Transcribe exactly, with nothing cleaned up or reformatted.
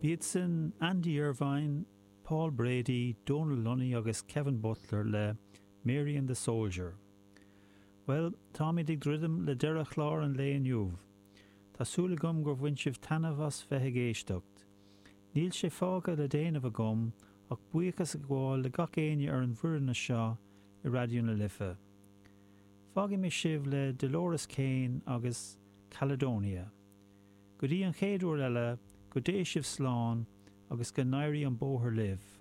Bíad sin Andy Irvine, Paul Brady, Donald Lunny agus Kevin Butler le Mary and the Soldier. Well, Tommy dig dridum le deire chlár an le aniuh. Tásúla gom gur bhain sibh tanamh as bheithe géisteacht. Níl sé fágad le déanamh a gom ach buíochas a gháil le gach éine ar an bhuireanna seo I radiún na lifa. Fágim mé sibh le Dolores Kane agus Caledonia. Go dtí an chéadúir eile go dé sibh sláán agus go nairí an bóthar libh.